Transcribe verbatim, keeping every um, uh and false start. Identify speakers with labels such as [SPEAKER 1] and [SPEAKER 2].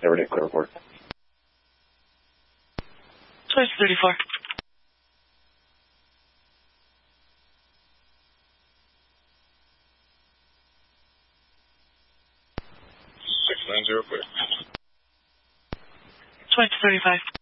[SPEAKER 1] Everyday clear report.
[SPEAKER 2] Choice thirty-four.
[SPEAKER 1] six nine zero clear.
[SPEAKER 2] Choice thirty-five.